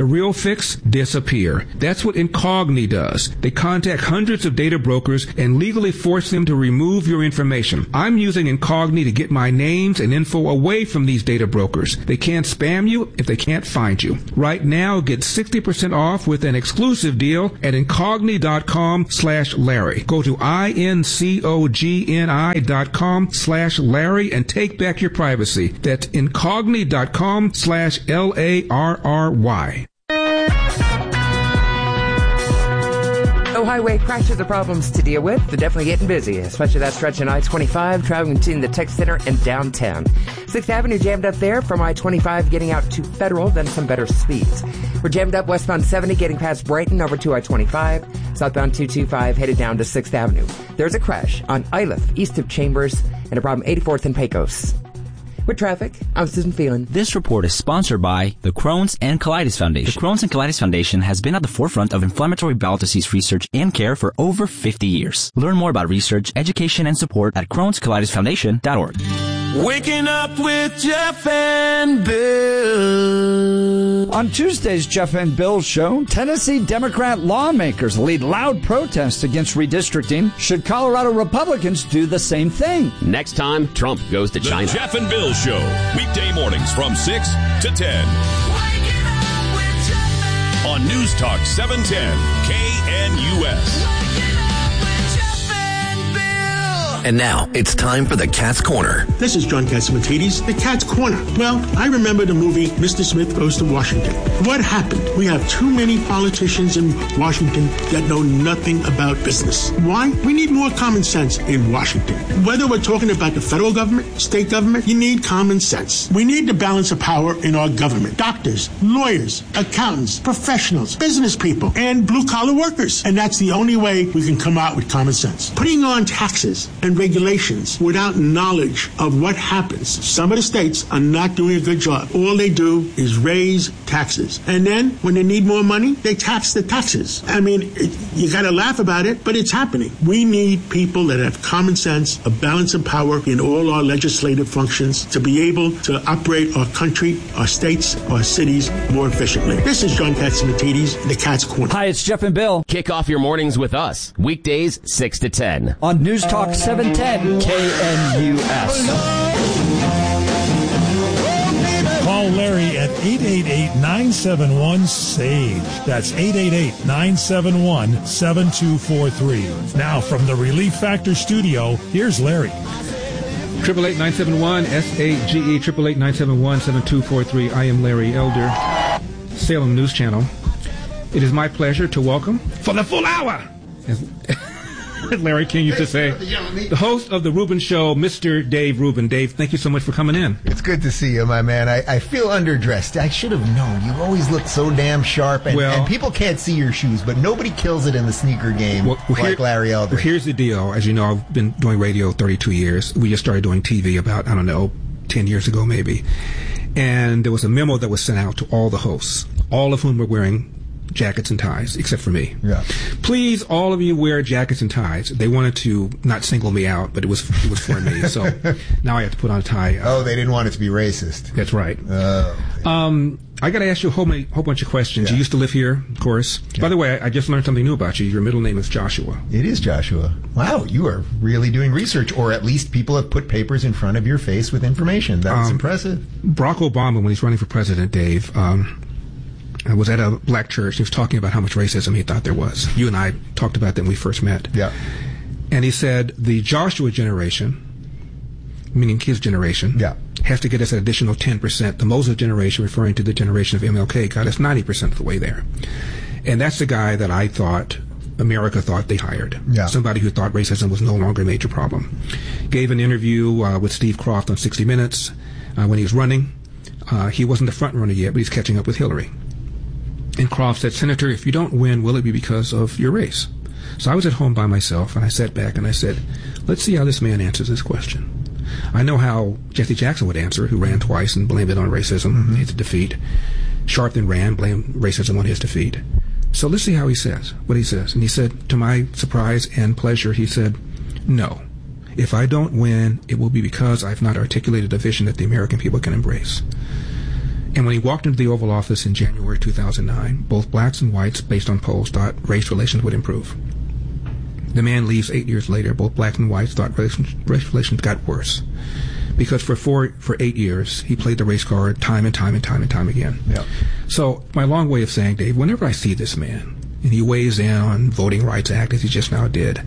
real fix, disappear. That's what Incogni does. They contact hundreds of data brokers and legally force them to remove your information. I'm using Incogni to get my names and info away from these data brokers. They can't spam you if they can't find you. Right now, get sixty percent off with an exclusive deal at Incogni.com slash Larry. Go to I-N-C-O-G-N-I dot com slash Larry and take back your privacy. That's Incogni.com slash L A R R Y. No highway crashes or problems to deal with. They're definitely getting busy, especially that stretch on I twenty-five traveling between the Tech Center and downtown. sixth Avenue jammed up there from I twenty-five getting out to Federal, then some better speeds. We're jammed up westbound seventy getting past Brighton over to I twenty-five. Southbound two twenty-five headed down to sixth Avenue. There's a crash on Iliff east of Chambers and a problem eighty-fourth and Pecos. With traffic, I'm Susan Phelan. This report is sponsored by the Crohn's and Colitis Foundation. The Crohn's and Colitis Foundation has been at the forefront of inflammatory bowel disease research and care for over fifty years. Learn more about research, education, and support at crohns colitis foundation dot org. Waking up with Jeff and Bill. On Tuesday's Jeff and Bill show, Tennessee Democrat lawmakers lead loud protests against redistricting. Should Colorado Republicans do the same thing? Next time, Trump goes to China. The Jeff and Bill Show, weekday mornings from six to ten. On News Talk seven ten, K N U S. And now, it's time for the Cat's Corner. This is John Catsimatidis, the Cat's Corner. Well, I remember the movie Mister Smith Goes to Washington. What happened? We have too many politicians in Washington that know nothing about business. Why? We need more common sense in Washington. Whether we're talking about the federal government, state government, you need common sense. We need the balance of power in our government. Doctors, lawyers, accountants, professionals, business people, and blue-collar workers. And that's the only way we can come out with common sense. Putting on taxes and regulations without knowledge of what happens. Some of the states are not doing a good job. All they do is raise taxes. And then when they need more money, they tax the taxes. I mean, it, you got to laugh about it, but it's happening. We need people that have common sense, a balance of power in all our legislative functions to be able to operate our country, our states, our cities more efficiently. This is John Catsimatidis, the Cat's Corner. Hi, it's Jeff and Bill. Kick off your mornings with us. Weekdays, six to ten. On News Talk seven ten K N U S. Call Larry at eight eight eight, nine seven one, S A G E. That's eight eight eight, nine seven one, seven two four three. Now from the Relief Factor studio, here's Larry. Triple eight nine seven one S A G E, triple eight nine seven one seven two four three. I am Larry Elder, Salem News Channel. It is my pleasure to welcome for the full hour, as Larry King used to say, the host of the Rubin Show, Mister Dave Rubin. Dave, thank you so much for coming in. It's good to see you, my man. I, I feel underdressed. I should have known. You always look so damn sharp, and, well, and people can't see your shoes, but nobody kills it in the sneaker game well, well, like here, Larry Elder. Well, here's the deal. As you know, I've been doing radio thirty-two years. We just started doing T V about, I don't know, ten years ago maybe. And there was a memo that was sent out to all the hosts, all of whom were wearing jackets and ties, except for me. Yeah. Please, all of you wear jackets and ties. They wanted to not single me out, but it was it was for me. So now I have to put on a tie. Uh, oh, they didn't want it to be racist. That's right. Oh. Um, I got to ask you a whole, many, whole bunch of questions. Yeah. You used to live here, of course. Yeah. By the way, I, I just learned something new about you. Your middle name is Joshua. It is Joshua. Wow, you are really doing research, or at least people have put papers in front of your face with information. That's um, impressive. Barack Obama, when he's running for president, Dave, um, I was at a black church. He was talking about how much racism he thought there was. You and I talked about that when we first met. Yeah. And he said the Joshua generation, meaning his generation, yeah. has to get us an additional ten percent. The Moses generation, referring to the generation of M L K, got us ninety percent of the way there. And that's the guy that I thought America thought they hired. Yeah. Somebody who thought racism was no longer a major problem. Gave an interview uh, with Steve Kroft on sixty minutes uh, when he was running. Uh, he wasn't the front runner yet, but he's catching up with Hillary. And Kroft said, Senator, if you don't win, will it be because of your race? So I was at home by myself, and I sat back and I said, let's see how this man answers this question. I know how Jesse Jackson would answer, who ran twice and blamed it on racism, mm-hmm. his defeat. Sharpton ran, blamed racism on his defeat. So let's see how he says, what he says. And he said, to my surprise and pleasure, he said, no. If I don't win, it will be because I've not articulated a vision that the American people can embrace. And when he walked into the Oval Office in January two thousand nine, both blacks and whites, based on polls, thought race relations would improve. The man leaves eight years later. Both blacks and whites thought race, race relations got worse. Because for four, for eight years, he played the race card time and time and time and time again. Yeah. So my long way of saying, Dave, whenever I see this man, and he weighs in on Voting Rights Act, as he just now did,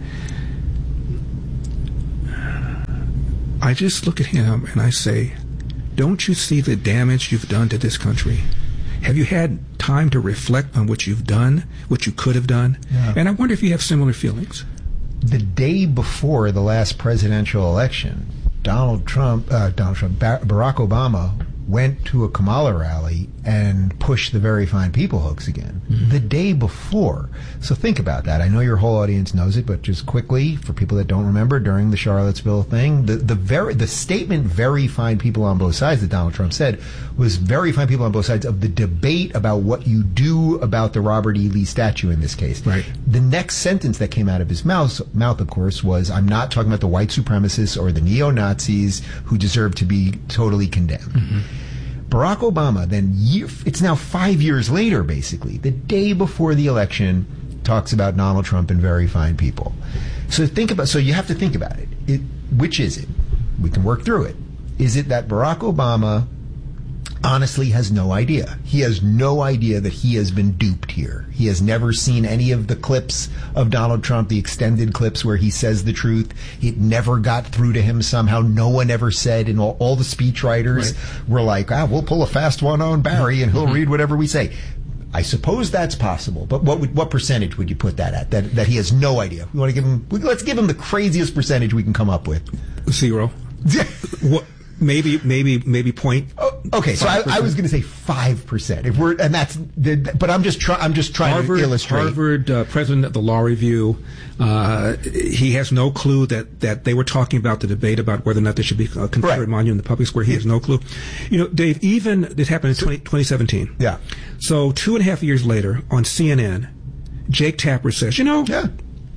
I just look at him and I say, don't you see the damage you've done to this country? Have you had time to reflect on what you've done, what you could have done? Yeah. And I wonder if you have similar feelings. The day before the last presidential election, Donald Trump, uh, Donald Trump, Barack Obama went to a Kamala rally and pushed the Very Fine People hoax again. Mm-hmm. The day before. So think about that. I know your whole audience knows it, but just quickly, for people that don't remember, during the Charlottesville thing, the, the very, the statement "very fine people on both sides" that Donald Trump said was "very fine people on both sides" of the debate about what you do about the Robert E. Lee statue in this case. Right. The next sentence that came out of his mouth, mouth, of course, was, "I'm not talking about the white supremacists or the neo-Nazis who deserve to be totally condemned." Mm-hmm. Barack Obama, then, year, it's now five years later, basically, the day before the election, talks about Donald Trump and very fine people. So think about, so you have to think about it. it. Which is it? We can work through it. Is it that Barack Obama honestly has no idea? He has no idea that he has been duped here. He has never seen any of the clips of Donald Trump, the extended clips where he says the truth. It never got through to him somehow. No one ever said, and all, all the speechwriters right. were like, ah, we'll pull a fast one on Barry and he'll read whatever we say. I suppose that's possible, but what would, what percentage would you put that at? That that he has no idea. We want to give him. Let's give him the craziest percentage we can come up with. Zero. What? Maybe, maybe, maybe point. Oh, okay, so I, I was going to say five percent. If we're, and that's, but I'm just trying. I'm just trying Harvard, to illustrate. Harvard uh, president of the Law Review, uh, he has no clue that, that they were talking about the debate about whether or not there should be a Confederate right. monument in the public square. He has no clue. You know, Dave. Even this happened in twenty, twenty seventeen. Yeah. So two and a half years later, on C N N, Jake Tapper says, "You know, yeah.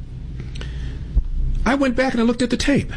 I went back and I looked at the tape.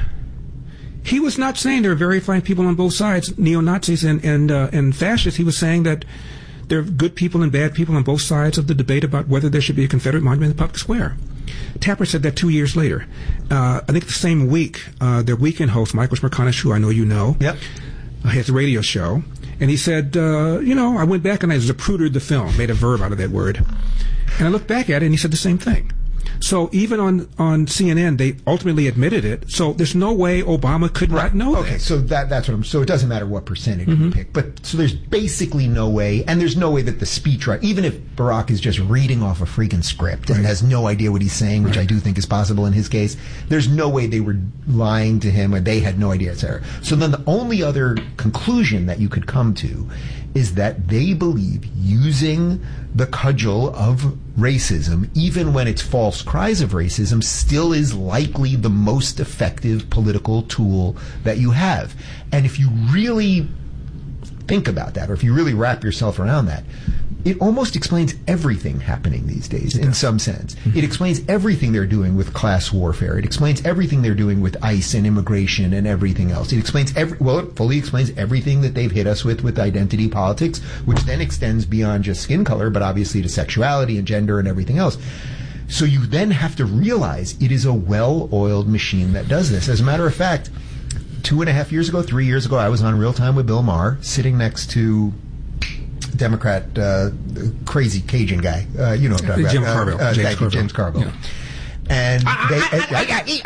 He was not saying there are very fine people on both sides, neo-Nazis and and, uh, and fascists. He was saying that there are good people and bad people on both sides of the debate about whether there should be a Confederate monument in the public square." Tapper said that two years later. Uh, I think the same week, uh, their weekend host, Michael Smerconish, who I know you know, yep. uh, has a radio show, and he said, uh, you know, I went back and I zaprudered the film, made a verb out of that word, and I looked back at it and he said the same thing. So even on, on C N N, they ultimately admitted it. So there's no way Obama could right. not know okay, that. Okay, so that, that's what I'm... So it doesn't matter what percentage mm-hmm. you pick. But so there's basically no way, and there's no way that the speechwriter, even if Barack is just reading off a freaking script and right. has no idea what he's saying, which right. I do think is possible in his case, there's no way they were lying to him or they had no idea it's error. So then the only other conclusion that you could come to is that they believe using the cudgel of racism, even when it's false cries of racism, still is likely the most effective political tool that you have. And if you really think about that, or if you really wrap yourself around that, it almost explains everything happening these days in some sense. Mm-hmm. It explains everything they're doing with class warfare. It explains everything they're doing with ICE and immigration and everything else. It explains every, well, it fully explains everything that they've hit us with with identity politics, which then extends beyond just skin color, but obviously to sexuality and gender and everything else. So you then have to realize it is a well-oiled machine that does this. As a matter of fact, two and a half years ago, three years ago, I was on Real Time with Bill Maher, sitting next to Democrat, uh, crazy Cajun guy, uh, you know, uh, Jim uh, Carville. Uh, James, Carville. James Carville. Yeah. And I, they, I, uh, I, I,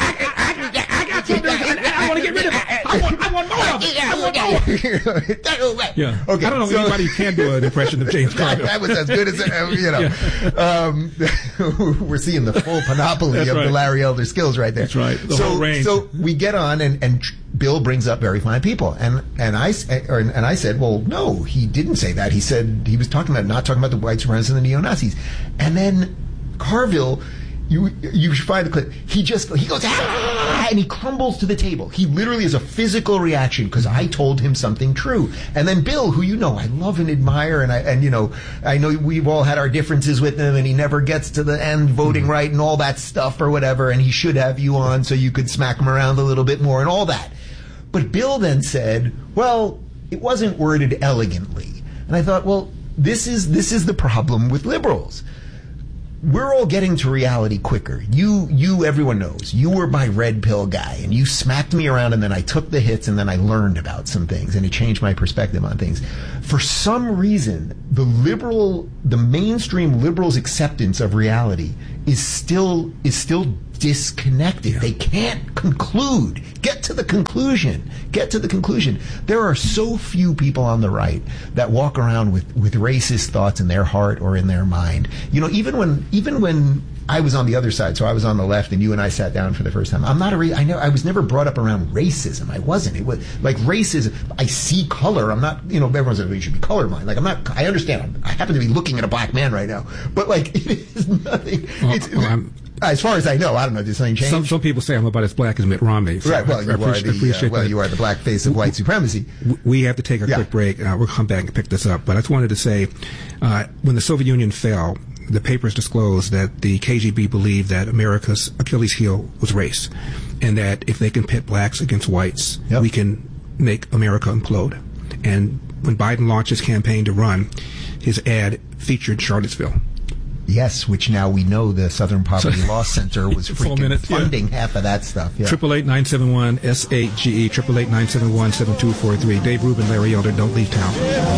I, I got something. I want to get rid of it. I want, I want more of it. I want more. Yeah. Okay. I don't know so, anybody who can do an impression of James Carville. That was as good as it, you know. Yeah. Um, we're seeing the full panoply That's of right. the Larry Elder skills right there. That's right. The so, whole range. So we get on, and, and Bill brings up very fine people, and and I or, and I said, well, no, he didn't say that. He said he was talking about not talking about the white supremacists and the neo-Nazis, and then Carville. You you should find the clip. He just he goes ah, and he crumbles to the table. He literally has a physical reaction because I told him something true. And then Bill, who you know I love and admire, and I and you know I know we've all had our differences with him, and he never gets to the end voting right and all that stuff or whatever. And he should have you on so you could smack him around a little bit more and all that. But Bill then said, well, it wasn't worded elegantly. And I thought, well, this is this is the problem with liberals. We're all getting to reality quicker. You, you, everyone knows. You were my red pill guy, and you smacked me around, and then I took the hits, and then I learned about some things, and it changed my perspective on things. For some reason, the liberal, the mainstream liberals' acceptance of reality is still is still disconnected. Yeah. They can't conclude. Get to the conclusion. Get to the conclusion. There are so few people on the right that walk around with, with racist thoughts in their heart or in their mind. You know, even when even when I was on the other side, so I was on the left, and you and I sat down for the first time. I'm not a ra- I know I was never brought up around racism. I wasn't. It was like racism. I see color. I'm not. You know, everyone says, well, you should be colorblind. Like I'm not. I understand. I'm, I happen to be looking at a black man right now, but like it is nothing. Well, it's, well, I'm, as far as I know, I don't know. Did something change? Some, some people say I'm about as black as Mitt Romney. So right. Well, I, you I are appreciate, the appreciate uh, well, that. you are the black face of white supremacy. We have to take a yeah. quick break. Uh, we'll come back and pick this up. But I just wanted to say, uh, when the Soviet Union fell, the papers disclosed that the K G B believed that America's Achilles heel was race, and that if they can pit blacks against whites, yep. we can make America implode. And when Biden launched his campaign to run, his ad featured Charlottesville. Yes, which now we know the Southern Poverty so, Law Center was freaking minute, funding yeah. half of that stuff. Triple eight nine seven one S eight G E. Triple eight nine seven one seven two four three. Dave Rubin, Larry Elder, don't leave town.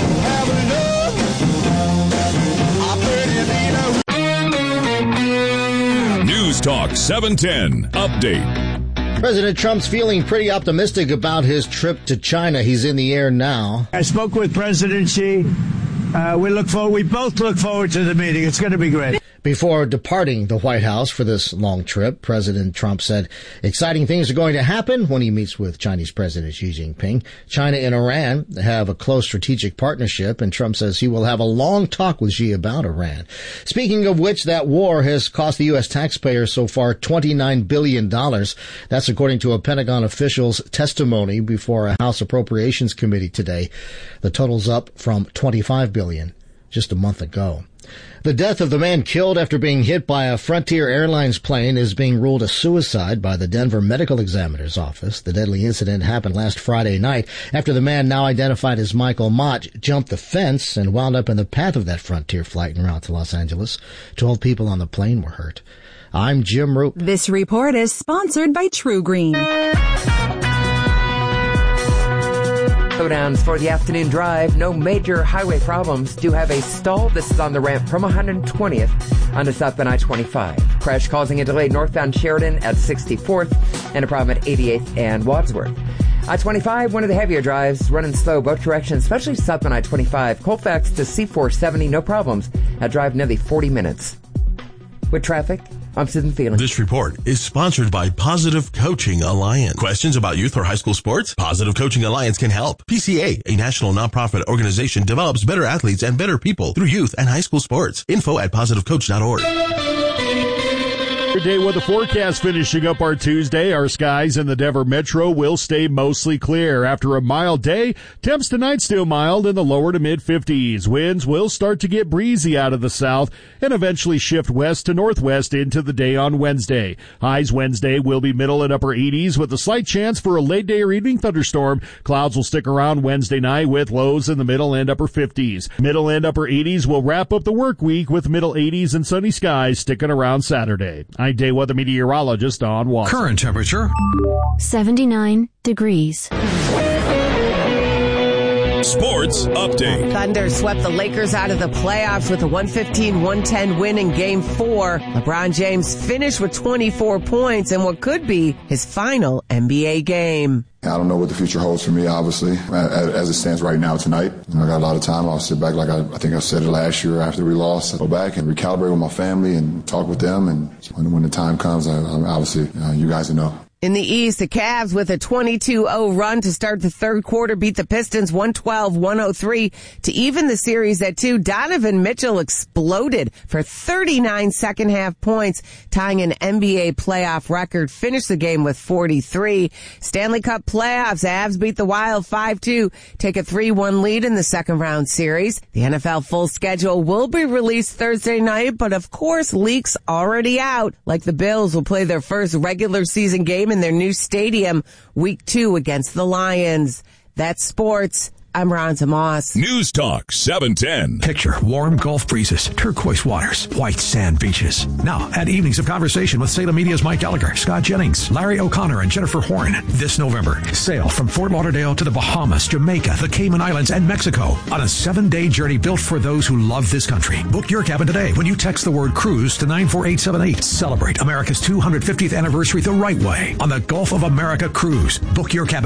News Talk seven ten update. President Trump's feeling pretty optimistic about his trip to China. He's in the air now. I spoke with President Xi. Uh, we look forward. We both look forward to the meeting. It's going to be great. Before departing the White House for this long trip, President Trump said exciting things are going to happen when he meets with Chinese President Xi Jinping. China and Iran have a close strategic partnership, and Trump says he will have a long talk with Xi about Iran. Speaking of which, that war has cost the U S taxpayers so far twenty-nine billion dollars. That's according to a Pentagon official's testimony before a House Appropriations Committee today. The total's up from twenty-five billion dollars just a month ago. The death of the man killed after being hit by a Frontier Airlines plane is being ruled a suicide by the Denver Medical Examiner's Office. The deadly incident happened last Friday night after the man, now identified as Michael Mott, jumped the fence and wound up in the path of that Frontier flight en route to Los Angeles. Twelve people on the plane were hurt. I'm Jim Roop. This report is sponsored by True Green. Slowdowns for the afternoon drive. No major highway problems. Do have a stall. This is on the ramp from one hundred twentieth onto southbound I twenty-five. Crash causing a delay northbound Sheridan at sixty-fourth and a problem at eighty-eighth and Wadsworth. I twenty-five, one of the heavier drives, running slow both directions, especially southbound I twenty-five. Colfax to C four seventy, no problems. A drive nearly forty minutes. With traffic, I'm Susan Phelan. This report is sponsored by Positive Coaching Alliance. Questions about youth or high school sports? Positive Coaching Alliance can help. P C A, a national nonprofit organization, develops better athletes and better people through youth and high school sports. Info at positive coach dot org. Your day weather forecast finishing up our Tuesday. Our skies in the Denver metro will stay mostly clear. After a mild day, temps tonight still mild in the lower to mid fifties. Winds will start to get breezy out of the south and eventually shift west to northwest into the day on Wednesday. Highs Wednesday will be middle and upper eighties with a slight chance for a late day or evening thunderstorm. Clouds will stick around Wednesday night with lows in the middle and upper fifties. Middle and upper eighties will wrap up the work week with middle eighties and sunny skies sticking around Saturday. I'm day weather meteorologist Don Watson. Current temperature seventy-nine degrees. Sports update. Thunder swept the Lakers out of the playoffs with a one fifteen one ten win in Game four. LeBron James finished with twenty-four points in what could be his final N B A game. I don't know what the future holds for me, obviously, as it stands right now tonight. You know, I got a lot of time. I'll sit back like I, I think I said it last year after we lost. I'll go back and recalibrate with my family and talk with them. And when, when the time comes, I, I obviously, uh, you guys will know. In the East, the Cavs with a twenty-two oh run to start the third quarter beat the Pistons one twelve one oh three to even the series at two. Donovan Mitchell exploded for thirty-nine second half points, tying an N B A playoff record. Finished the game with forty-three. Stanley Cup playoffs, Avs beat the Wild five two, take a three one lead in the second round series. The N F L full schedule will be released Thursday night, but of course leaks already out. Like the Bills will play their first regular season game in their new stadium week two against the Lions. That's sports. I'm Ronza Moss. News Talk seven ten. Picture warm Gulf breezes, turquoise waters, white sand beaches. Now, at Evenings of Conversation with Salem Media's Mike Gallagher, Scott Jennings, Larry O'Connor, and Jennifer Horn. This November, sail from Fort Lauderdale to the Bahamas, Jamaica, the Cayman Islands, and Mexico on a seven-day journey built for those who love this country. Book your cabin today when you text the word cruise to nine four eight seven eight. Celebrate America's two hundred fiftieth anniversary the right way on the Gulf of America Cruise. Book your cabin